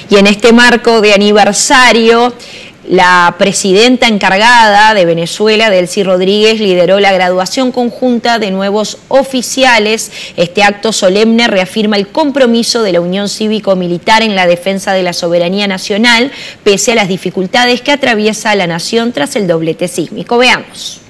Y en este marco de aniversario, la presidenta encargada de Venezuela, Delcy Rodríguez, lideró la graduación conjunta de nuevos oficiales. Este acto solemne reafirma el compromiso de la Unión Cívico-Militar en la defensa de la soberanía nacional, pese a las dificultades que atraviesa la nación tras el doblete sísmico. Veamos.